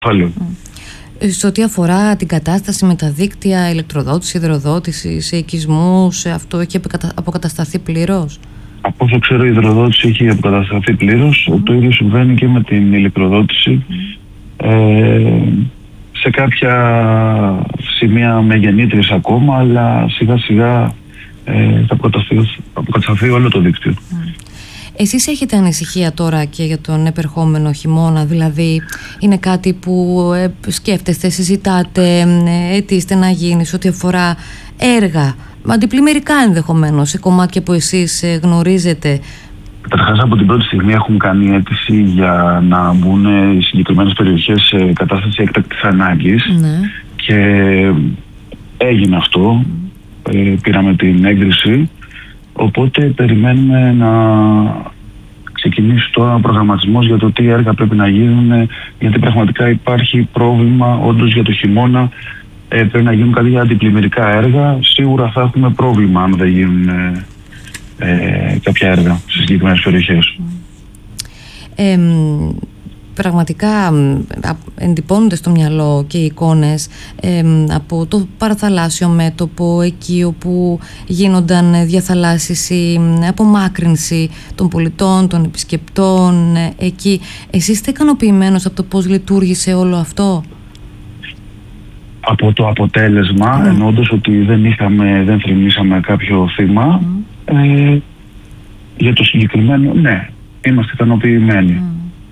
Σε ό,τι αφορά την κατάσταση με τα δίκτυα, ηλεκτροδότηση, υδροδότηση, σε οικισμούς, αυτό έχει αποκατασταθεί πλήρως? Από όσο ξέρω, η υδροδότηση έχει αποκατασταθεί πλήρως. Το ίδιο συμβαίνει και με την ηλεκτροδότηση. Σε κάποια σημεία με γεννήτριες ακόμα, αλλά σιγά σιγά θα αποκατασταθεί όλο το δίκτυο. Εσείς έχετε ανησυχία τώρα και για τον επερχόμενο χειμώνα? Δηλαδή είναι κάτι που σκέφτεστε, συζητάτε, αιτείστε να γίνει σε ό,τι αφορά έργα, αντιπλημμυρικά ενδεχομένως, σε κομμάτια που εσείς γνωρίζετε? Καταρχάς, από την πρώτη στιγμή έχουν κάνει αίτηση για να μπουν οι συγκεκριμένες περιοχές σε κατάσταση έκτακτης ανάγκης. Ναι. Και έγινε αυτό. Πήραμε την έγκριση. Οπότε περιμένουμε να ξεκινήσει τώρα ο προγραμματισμός για το τι έργα πρέπει να γίνουν, γιατί πραγματικά υπάρχει πρόβλημα όντως για το χειμώνα. Πρέπει να γίνουν κάποια αντιπλημμυρικά έργα. Σίγουρα θα έχουμε πρόβλημα αν δεν γίνουν κάποια έργα στις συγκεκριμένες περιοχές. Πραγματικά εντυπώνονται στο μυαλό και οι εικόνες από το παραθαλάσσιο μέτωπο, εκεί όπου γίνονταν διαθαλάσσιση, απομάκρυνση των πολιτών, των επισκεπτών εκεί. Εσείς είστε ικανοποιημένος από το πώς λειτουργήσε όλο αυτό? Από το αποτέλεσμα, εννοώντας ότι δεν θρηνήσαμε κάποιο θύμα, για το συγκεκριμένο, ναι, είμαστε ικανοποιημένοι.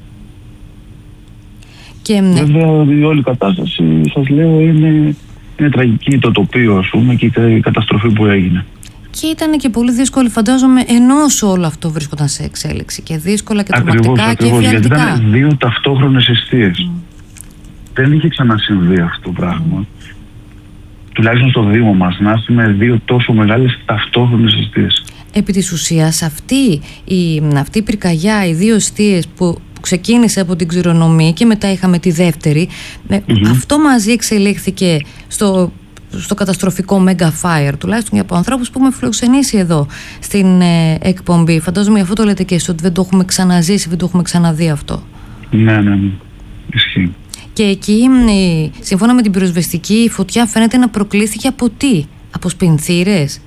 Βέβαια η όλη κατάσταση, σας λέω, είναι τραγική, το τοπίο, ας πούμε, και η καταστροφή που έγινε. Και ήταν και πολύ δύσκολη, φαντάζομαι, ενώ όλο αυτό βρίσκονταν σε εξέλιξη, και δύσκολα και τρομακτικά και εφιαλτικά. Γιατί ήταν δύο ταυτόχρονες εστίες. Δεν είχε ξανασυμβεί αυτό το πράγμα. Τουλάχιστον στο Δήμο μας, να έχουμε δύο τόσο μεγάλες ταυτόχρονες εστίες. Επί της ουσίας, αυτή η πυρκαγιά, οι δύο εστίες που ξεκίνησε από την Ξηρονομή και μετά είχαμε τη δεύτερη, αυτό μαζί εξελίχθηκε στο καταστροφικό Mega Fire, τουλάχιστον για από ανθρώπους που έχουμε φιλοξενήσει εδώ στην εκπομπή. Φαντάζομαι γι' αυτό το λέτε και εσείς, ότι δεν το έχουμε ξαναζήσει, δεν το έχουμε ξαναδεί αυτό. Ναι, ισχύει. Και εκεί, σύμφωνα με την πυροσβεστική, η φωτιά φαίνεται να προκλήθηκε από τι? Από σπινθήρες?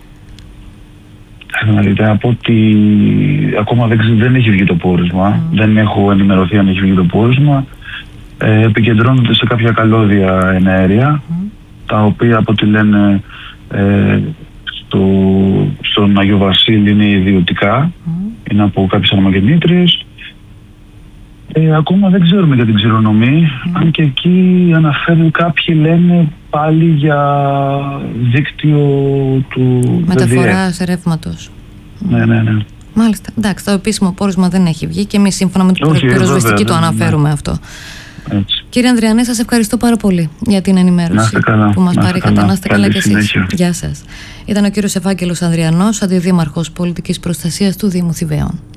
Από ότι ακόμα δεν έχει βγει το πόρισμα. Δεν έχω ενημερωθεί αν έχει βγει το πόρισμα. Επικεντρώνονται σε κάποια καλώδια εναέρια, τα οποία, από ό,τι λένε, στον Άγιο Βασίλη είναι ιδιωτικά, είναι από κάποιες αναμογεννήτριες. Ακόμα δεν ξέρουμε για την Ξηρονομή, αν και εκεί αναφέρουν, κάποιοι λένε πάλι για δίκτυο του μεταφοράς ρεύματος. Ναι. Μάλιστα. Εντάξει, το επίσημο πόρισμα δεν έχει βγει και εμείς σύμφωνα με την πυροσβεστική το αναφέρουμε αυτό. Έτσι. Κύριε Ανδριανέ, σας ευχαριστώ πάρα πολύ για την ενημέρωση που μας παρήχατε. Να είστε καλά κι εσείς. Γεια σας. Ήταν ο κύριος Ευάγγελος Ανδριανός, αντιδήμαρχος πολιτικής προστασίας του Δήμου Θηβαίων.